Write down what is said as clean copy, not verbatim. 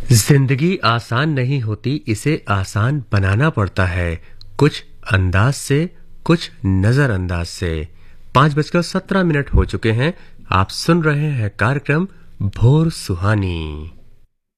जिंदगी आसान नहीं होती, इसे आसान बनाना पड़ता है। कुछ अंदाज से, कुछ नजरअंदाज से। 5:17 हो चुके हैं। आप सुन रहे हैं कार्यक्रम भोर सुहानी।